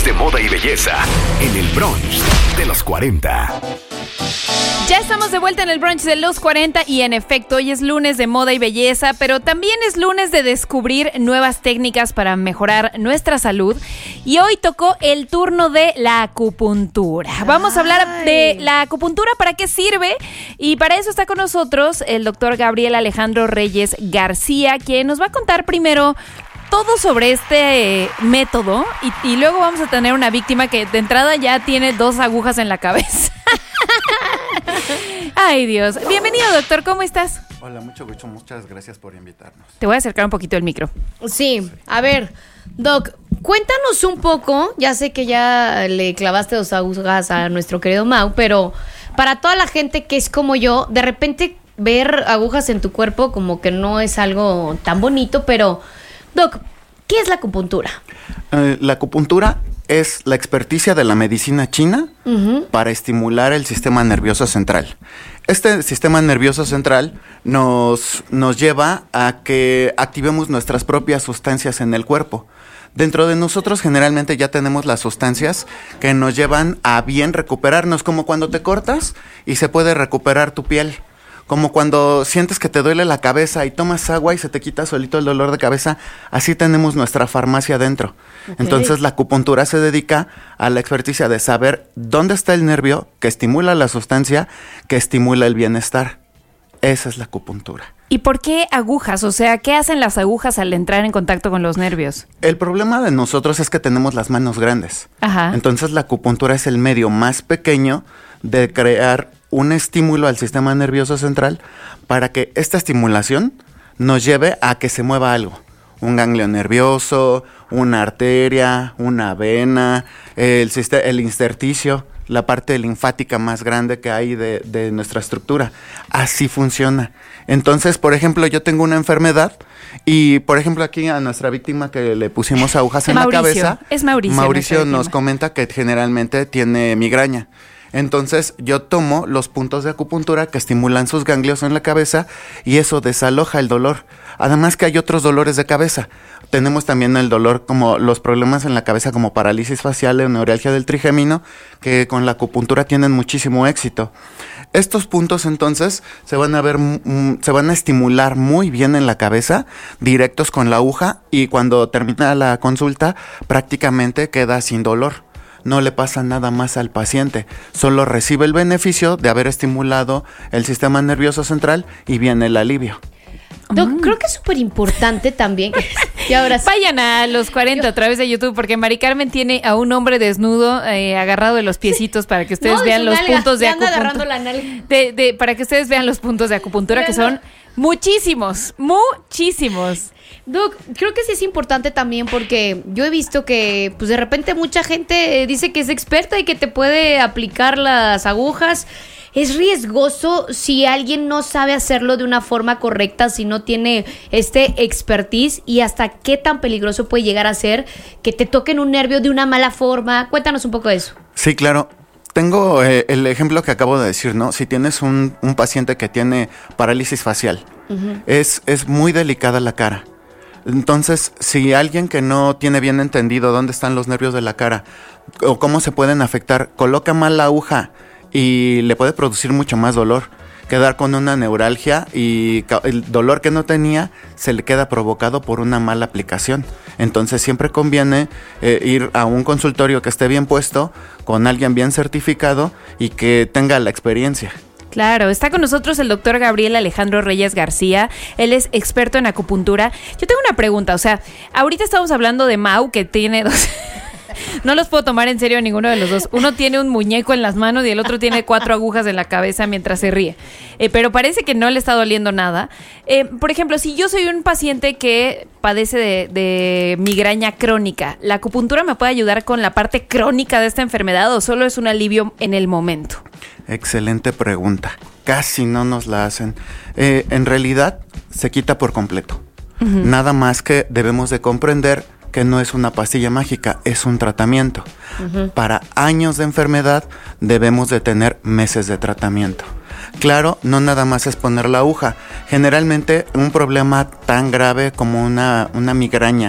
lunes de moda y belleza en el brunch de los 40. Ya estamos de vuelta en el brunch de los 40 y en efecto hoy es lunes de moda y belleza, pero también es lunes de descubrir nuevas técnicas para mejorar nuestra salud y hoy tocó el turno de la acupuntura. Vamos a hablar de la acupuntura, para qué sirve, y para eso está con nosotros el doctor Gabriel Alejandro Reyes García, quien nos va a contar primero todo sobre este método y luego vamos a tener una víctima que de entrada ya tiene 2 agujas en la cabeza. Ay, Dios. Bienvenido, doctor. ¿Cómo estás? Hola, mucho gusto. Muchas gracias por invitarnos. Te voy a acercar un poquito el micro. Sí, a ver, Doc, cuéntanos un poco. Ya sé que ya le clavaste 2 agujas a nuestro querido Mau, pero para toda la gente que es como yo, de repente ver agujas en tu cuerpo como que no es algo tan bonito, pero, Doc, ¿qué es la acupuntura? La acupuntura es la experticia de la medicina china para estimular el sistema nervioso central. Este sistema nervioso central nos lleva a que activemos nuestras propias sustancias en el cuerpo. Dentro de nosotros generalmente ya tenemos las sustancias que nos llevan a bien recuperarnos, como cuando te cortas y se puede recuperar tu piel. Como cuando sientes que te duele la cabeza y tomas agua y se te quita solito el dolor de cabeza, así tenemos nuestra farmacia dentro. Okay. Entonces la acupuntura se dedica a la experticia de saber dónde está el nervio que estimula la sustancia, que estimula el bienestar. Esa es la acupuntura. ¿Y por qué agujas? O sea, ¿qué hacen las agujas al entrar en contacto con los nervios? El problema de nosotros es que tenemos las manos grandes. Ajá. Entonces la acupuntura es el medio más pequeño de crear un estímulo al sistema nervioso central para que esta estimulación nos lleve a que se mueva algo. Un ganglio nervioso, una arteria, una vena, el intersticio, la parte linfática más grande que hay de nuestra estructura. Así funciona. Entonces, por ejemplo, yo tengo una enfermedad y, por ejemplo, aquí a nuestra víctima que le pusimos agujas en Mauricio, la cabeza. Es Mauricio. Mauricio nos comenta que generalmente tiene migraña. Entonces yo tomo los puntos de acupuntura que estimulan sus ganglios en la cabeza y eso desaloja el dolor. Además que hay otros dolores de cabeza. Tenemos también el dolor, como los problemas en la cabeza como parálisis facial o neuralgia del trigémino, que con la acupuntura tienen muchísimo éxito. Estos puntos entonces se van a estimular muy bien en la cabeza, directos con la aguja, y cuando termina la consulta prácticamente queda sin dolor. No le pasa nada más al paciente, solo recibe el beneficio de haber estimulado el sistema nervioso central y viene el alivio. Doc, creo que es súper importante también. Y ahora sí. Vayan a los 40 a través de YouTube, porque Mari Carmen tiene a un hombre desnudo agarrado de los piecitos para que ustedes vean los puntos de acupuntura. Para que ustedes vean los puntos de acupuntura, que son muchísimos. Doc, creo que sí es importante también porque yo he visto que pues de repente mucha gente dice que es experta y que te puede aplicar las agujas. Es riesgoso si alguien no sabe hacerlo de una forma correcta, si no tiene expertise, y hasta qué tan peligroso puede llegar a ser que te toquen un nervio de una mala forma. Cuéntanos un poco de eso. Sí, claro. Tengo el ejemplo que acabo de decir, ¿no? Si tienes un paciente que tiene parálisis facial, es muy delicada la cara. Entonces, si alguien que no tiene bien entendido dónde están los nervios de la cara o cómo se pueden afectar, coloca mal la aguja y le puede producir mucho más dolor, quedar con una neuralgia, y el dolor que no tenía se le queda provocado por una mala aplicación. Entonces siempre conviene ir a un consultorio que esté bien puesto, con alguien bien certificado y que tenga la experiencia. Claro, está con nosotros el doctor Gabriel Alejandro Reyes García. Él es experto en acupuntura. Yo tengo una pregunta, o sea, ahorita estamos hablando de Mau, que tiene 2... No los puedo tomar en serio a ninguno de los dos. Uno tiene un muñeco en las manos y el otro tiene 4 agujas en la cabeza mientras se ríe. Pero parece que no le está doliendo nada. Por ejemplo, si yo soy un paciente que padece de migraña crónica, ¿la acupuntura me puede ayudar con la parte crónica de esta enfermedad o solo es un alivio en el momento? Excelente pregunta. Casi no nos la hacen. En realidad, se quita por completo. Nada más que debemos de comprender que no es una pastilla mágica, es un tratamiento. Para años de enfermedad debemos de tener meses de tratamiento. Claro, no nada más es poner la aguja. Generalmente un problema tan grave como una migraña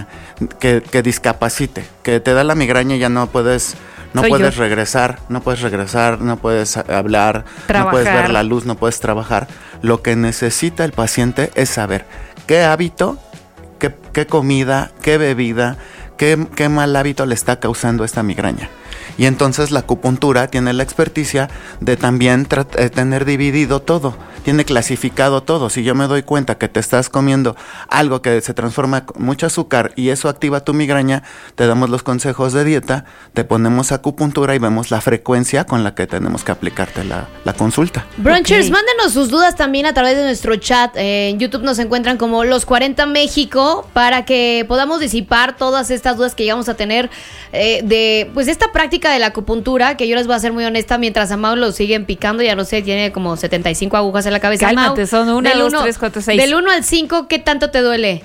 que discapacite, que te da la migraña y ya no puedes regresar, no puedes hablar, trabajar. No puedes ver la luz, no puedes trabajar. Lo que necesita el paciente es saber qué hábito, qué comida, qué bebida, qué mal hábito le está causando esta migraña. Y entonces la acupuntura tiene la experticia de también tener dividido todo, tiene clasificado todo. Si yo me doy cuenta que te estás comiendo algo que se transforma con mucho azúcar y eso activa tu migraña, te damos los consejos de dieta, te ponemos acupuntura y vemos la frecuencia con la que tenemos que aplicarte la consulta. Brunchers, mándenos sus dudas también a través de nuestro chat. En YouTube nos encuentran como Los 40 México para que podamos disipar todas estas dudas que llegamos a tener de pues esta práctica de la acupuntura, que yo les voy a ser muy honesta, mientras a Mau lo siguen picando, ya no sé, tiene como 75 agujas en la cabeza. Cálmate, Mau, son 1, 2, 3, 4, 6. Del 1 al 5, ¿qué tanto te duele?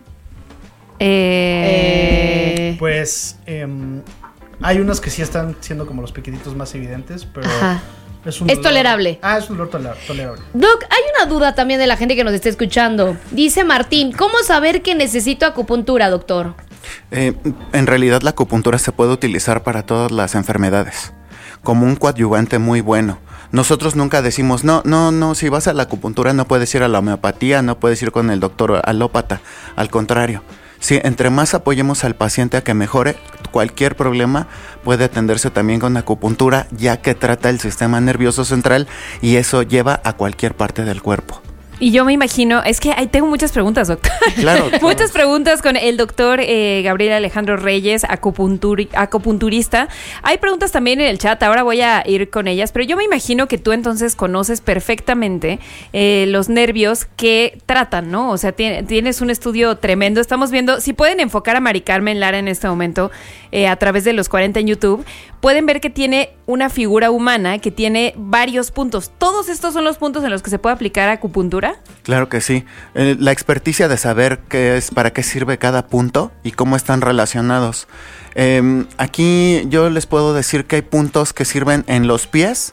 Pues hay unos que sí están siendo como los piquititos más evidentes, pero es tolerable. Es un dolor tolerable. Doc, hay una duda también de la gente que nos está escuchando. Dice Martín, ¿cómo saber que necesito acupuntura, doctor? En realidad la acupuntura se puede utilizar para todas las enfermedades, como un coadyuvante muy bueno. Nosotros nunca decimos, no, si vas a la acupuntura no puedes ir a la homeopatía, no puedes ir con el doctor alópata. Al contrario, si entre más apoyemos al paciente a que mejore, cualquier problema puede atenderse también con acupuntura, ya que trata el sistema nervioso central y eso lleva a cualquier parte del cuerpo. Y yo me imagino, es que ahí tengo muchas preguntas, doctor. Claro. Muchas preguntas con el doctor Gabriel Alejandro Reyes, acupunturista. Hay preguntas también en el chat, ahora voy a ir con ellas, pero yo me imagino que tú entonces conoces perfectamente los nervios que tratan, ¿no? O sea, tienes un estudio tremendo. Estamos viendo, si pueden enfocar a Mari Carmen Lara en este momento a través de Los 40 en YouTube, pueden ver que tiene una figura humana que tiene varios puntos. ¿Todos estos son los puntos en los que se puede aplicar acupuntura? Claro que sí. La experticia de saber para qué sirve cada punto y cómo están relacionados. Aquí yo les puedo decir que hay puntos que sirven en los pies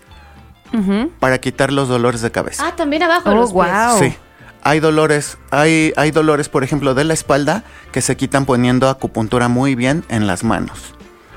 para quitar los dolores de cabeza. También abajo de los pies. Wow. Sí. Hay dolores, por ejemplo, de la espalda que se quitan poniendo acupuntura muy bien en las manos.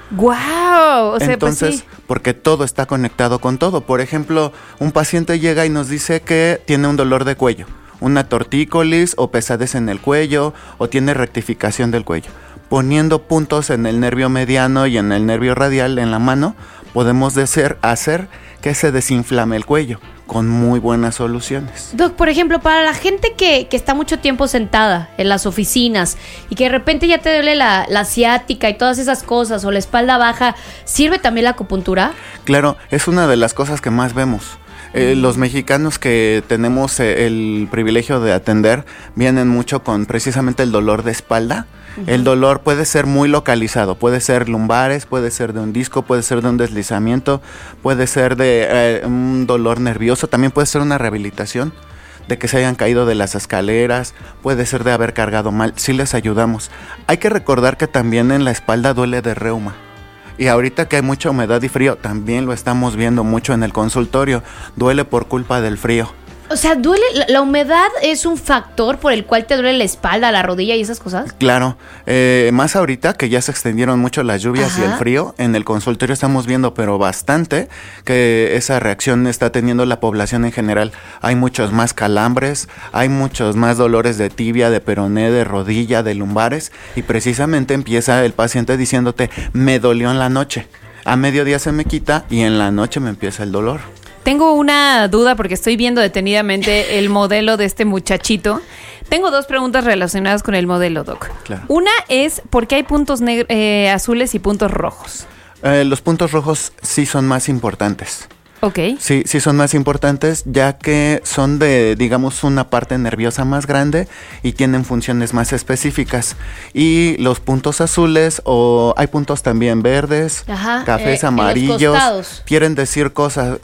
¡Guau! O sea, entonces, pues sí. Porque todo está conectado con todo. Por ejemplo, un paciente llega y nos dice que tiene un dolor de cuello, una tortícolis o pesadez en el cuello o tiene rectificación del cuello. Poniendo puntos en el nervio mediano y en el nervio radial en la mano, podemos hacer que se desinflame el cuello con muy buenas soluciones. Doc, por ejemplo, para la gente que está mucho tiempo sentada en las oficinas y que de repente ya te duele la ciática y todas esas cosas o la espalda baja, ¿sirve también la acupuntura? Claro, es una de las cosas que más vemos. Los mexicanos que tenemos el privilegio de atender vienen mucho con precisamente el dolor de espalda. El dolor puede ser muy localizado, puede ser lumbares, puede ser de un disco, puede ser de un deslizamiento, puede ser de un dolor nervioso, también puede ser una rehabilitación, de que se hayan caído de las escaleras, puede ser de haber cargado mal, sí les ayudamos. Hay que recordar que también en la espalda duele de reuma. Y ahorita que hay mucha humedad y frío, también lo estamos viendo mucho en el consultorio, duele por culpa del frío. O sea, ¿duele? ¿La humedad es un factor por el cual te duele la espalda, la rodilla y esas cosas? Claro, más ahorita que ya se extendieron mucho las lluvias y el frío, en el consultorio estamos viendo, pero bastante, que esa reacción está teniendo la población en general. Hay muchos más calambres, hay muchos más dolores de tibia, de peroné, de rodilla, de lumbares, y precisamente empieza el paciente diciéndote, me dolió en la noche, a mediodía se me quita y en la noche me empieza el dolor. Tengo una duda porque estoy viendo detenidamente el modelo de este muchachito. Tengo dos preguntas relacionadas con el modelo, Doc. Claro. Una es, ¿por qué hay puntos azules y puntos rojos? Los puntos rojos sí son más importantes. Ok. Sí son más importantes, ya que son de, digamos, una parte nerviosa más grande y tienen funciones más específicas. Y los puntos azules, o hay puntos también verdes, cafés, amarillos, quieren decir cosas,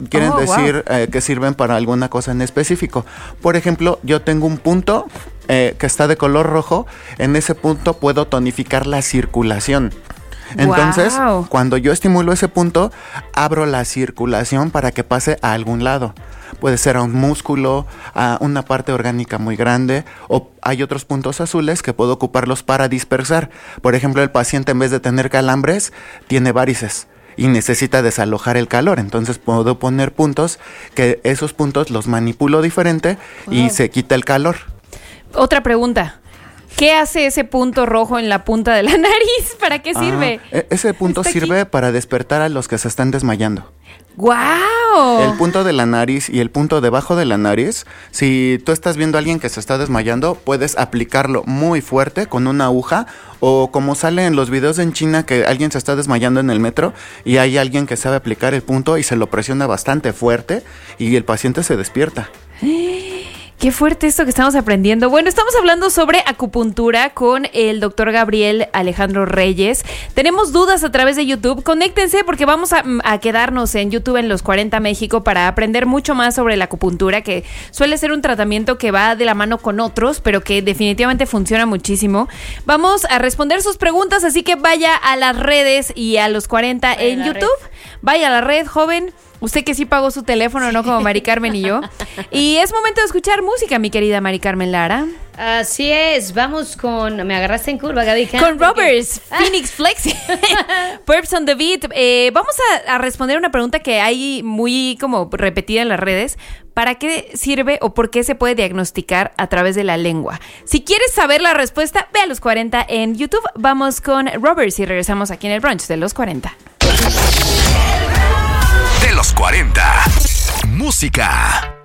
que sirven para alguna cosa en específico. Por ejemplo, yo tengo un punto que está de color rojo, en ese punto puedo tonificar la circulación. Entonces, cuando yo estimulo ese punto, abro la circulación para que pase a algún lado. puede ser a un músculo, a una parte orgánica muy grande, o hay otros puntos azules que puedo ocuparlos para dispersar. Por ejemplo, el paciente en vez de tener calambres, tiene varices y necesita desalojar el calor. Entonces puedo poner puntos que esos puntos los manipulo diferente y se quita el calor. Otra pregunta. ¿Qué hace ese punto rojo en la punta de la nariz? ¿Para qué sirve? Ese punto sirve para despertar a los que se están desmayando. ¡Guau! El punto de la nariz y el punto debajo de la nariz, si tú estás viendo a alguien que se está desmayando, puedes aplicarlo muy fuerte con una aguja, o como sale en los videos en China que alguien se está desmayando en el metro y hay alguien que sabe aplicar el punto y se lo presiona bastante fuerte y el paciente se despierta. Qué fuerte esto que estamos aprendiendo. Bueno, estamos hablando sobre acupuntura con el doctor Gabriel Alejandro Reyes. Tenemos dudas a través de YouTube. Conéctense porque vamos a quedarnos en YouTube en Los 40 México para aprender mucho más sobre la acupuntura, que suele ser un tratamiento que va de la mano con otros, pero que definitivamente funciona muchísimo. Vamos a responder sus preguntas, así que vaya a las redes y a Los 40 en YouTube. Vaya a la red, joven. Usted que sí pagó su teléfono, no como Mari Carmen y yo. Y es momento de escuchar música, mi querida Mari Carmen Lara. Así es, vamos con... Me agarraste en curva, Gaby. Con Robbers, Phoenix Flex, Perps on the Beat. Vamos a responder una pregunta que hay muy como repetida en las redes. ¿Para qué sirve o por qué se puede diagnosticar a través de la lengua? Si quieres saber la respuesta, ve a Los 40 en YouTube. Vamos con Robbers y regresamos aquí en el brunch de Los 40. De Los 40. Música.